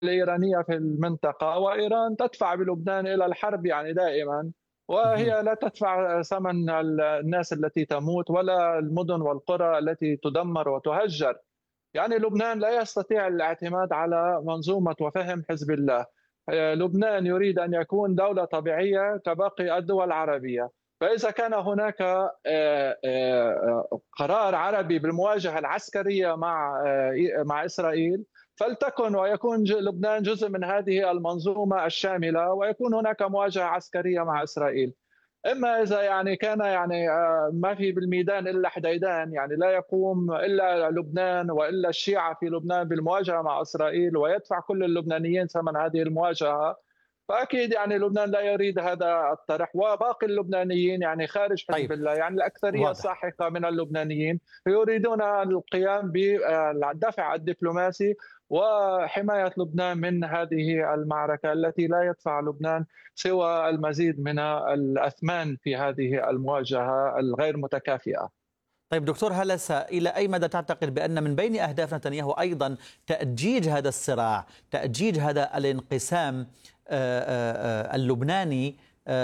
الإيرانية في المنطقة، وإيران تدفع بلبنان إلى الحرب يعني دائما، اهم. وهي لا تدفع ثمن الناس التي تموت ولا المدن والقرى التي تدمر وتهجر. يعني لبنان لا يستطيع الاعتماد على منظومة وفهم حزب الله. لبنان يريد أن يكون دولة طبيعية كباقي الدول العربية. فإذا كان هناك قرار عربي بالمواجهة العسكرية مع إسرائيل، فلتكن ويكون لبنان جزء من هذه المنظومة الشاملة، ويكون هناك مواجهة عسكرية مع إسرائيل. اما اذا يعني كان يعني ما في بالميدان الا حديدان، يعني لا يقوم الا لبنان والا الشيعه في لبنان بالمواجهه مع اسرائيل، ويدفع كل اللبنانيين ثمن هذه المواجهه، فاكيد يعني لبنان لا يريد هذا الطرح. وباقي اللبنانيين يعني خارج حزب طيب، الله، يعني الاكثريه واضح. الساحقه من اللبنانيين يريدون القيام بالدفع الدبلوماسي وحمايه لبنان من هذه المعركه التي لا يدفع لبنان سوى المزيد من الأثمان في هذه المواجهة الغير متكافئة. طيب دكتور هلسة، إلى أي مدى تعتقد بأن من بين أهداف نتنياهو أيضا تأجيج هذا الصراع، تأجيج هذا الانقسام اللبناني،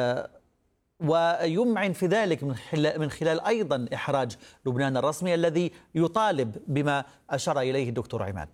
ويمعن في ذلك من خلال أيضا إحراج لبنان الرسمي الذي يطالب بما أشار إليه الدكتور عماد؟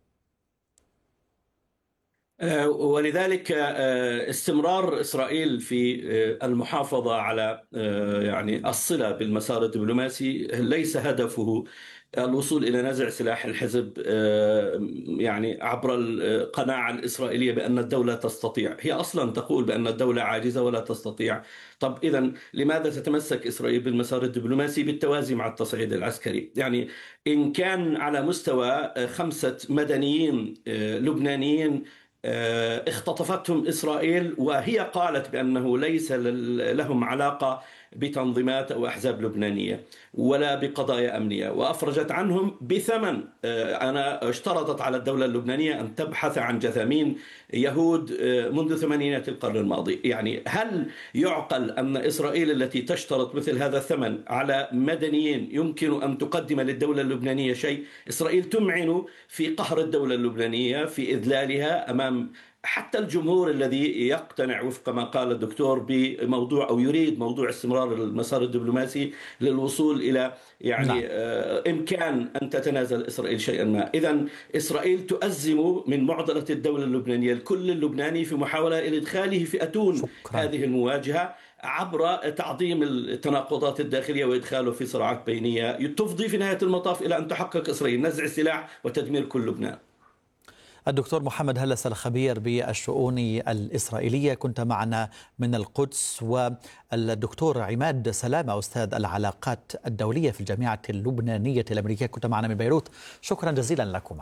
ولذلك استمرار إسرائيل في المحافظة على يعني الصلة بالمسار الدبلوماسي ليس هدفه الوصول إلى نزع سلاح الحزب يعني عبر القناعة الإسرائيلية بأن الدولة تستطيع. هي أصلا تقول بأن الدولة عاجزة ولا تستطيع. طب إذن لماذا تتمسك إسرائيل بالمسار الدبلوماسي بالتوازي مع التصعيد العسكري؟ يعني إن كان على مستوى 5 مدنيين لبنانيين اختطفتهم إسرائيل، وهي قالت بأنه ليس لهم علاقة بتنظيمات أو أحزاب لبنانية ولا بقضايا أمنية، وأفرجت عنهم بثمن. أنا اشترطت على الدولة اللبنانية أن تبحث عن جثامين يهود منذ ثمانينات القرن الماضي. يعني هل يعقل أن إسرائيل التي تشترط مثل هذا الثمن على مدنيين يمكن أن تقدم للدولة اللبنانية شيء؟ إسرائيل تمعن في قهر الدولة اللبنانية، في إذلالها أمام حتى الجمهور الذي يقتنع وفق ما قال الدكتور بموضوع أو يريد موضوع استمرار المسار الدبلوماسي للوصول إلى يعني نعم. إمكان أن تتنازل إسرائيل شيئا ما. إذن إسرائيل تؤزم من معضلة الدولة اللبنانية الكل اللبناني في محاولة إلى إدخاله في أتون شكرا. هذه المواجهة عبر تعظيم التناقضات الداخلية وإدخاله في صراعات بينية تفضي في نهاية المطاف إلى أن تحقق إسرائيل نزع السلاح وتدمير كل لبنان. الدكتور محمد هلس الخبير بالشؤون الإسرائيلية كنت معنا من القدس، والدكتور عماد سلامة أستاذ العلاقات الدولية في الجامعة اللبنانية الأمريكية كنت معنا من بيروت. شكرا جزيلا لكما.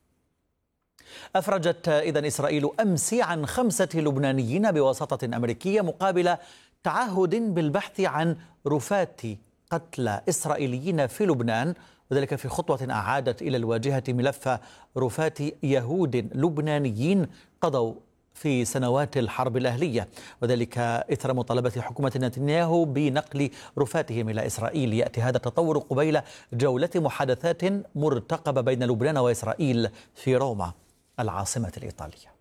أفرجت إذن إسرائيل أمس عن 5 لبنانيين بواسطة أمريكية مقابل تعهد بالبحث عن رفات قتلى إسرائيليين في لبنان، وذلك في خطوة أعادت إلى الواجهة ملف رفات يهود لبنانيين قضوا في سنوات الحرب الأهلية، وذلك إثر مطالبة حكومة نتنياهو بنقل رفاتهم إلى إسرائيل. يأتي هذا التطور قبيل جولة محادثات مرتقبة بين لبنان وإسرائيل في روما العاصمة الإيطالية.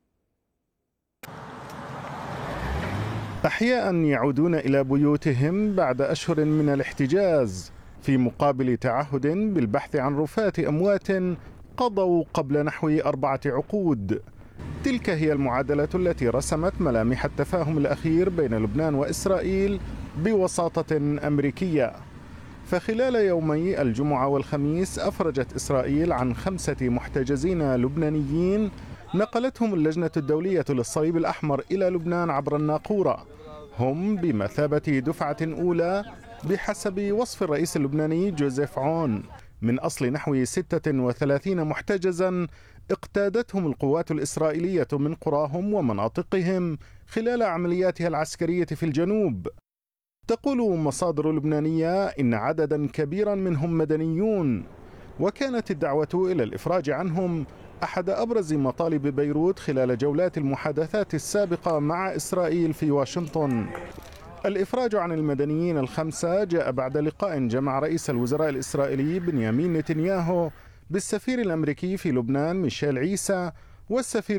أحياء يعودون إلى بيوتهم بعد أشهر من الاحتجاز في مقابل تعهد بالبحث عن رفات أموات قضوا قبل نحو 4 عقود. تلك هي المعادلة التي رسمت ملامح التفاهم الأخير بين لبنان وإسرائيل بوساطة أمريكية. فخلال يومي الجمعة والخميس أفرجت إسرائيل عن 5 محتجزين لبنانيين نقلتهم اللجنة الدولية للصليب الأحمر إلى لبنان عبر الناقورة. هم بمثابة دفعة أولى بحسب وصف الرئيس اللبناني جوزيف عون من أصل نحو 36 محتجزا اقتادتهم القوات الإسرائيلية من قراهم ومناطقهم خلال عملياتها العسكرية في الجنوب. تقول مصادر لبنانية إن عددا كبيرا منهم مدنيون، وكانت الدعوة إلى الإفراج عنهم أحد أبرز مطالب بيروت خلال جولات المحادثات السابقة مع إسرائيل في واشنطن. الإفراج عن المدنيين ال5 جاء بعد لقاء جمع رئيس الوزراء الإسرائيلي بنيامين نتنياهو بالسفير الأمريكي في لبنان ميشيل عيسى والسفير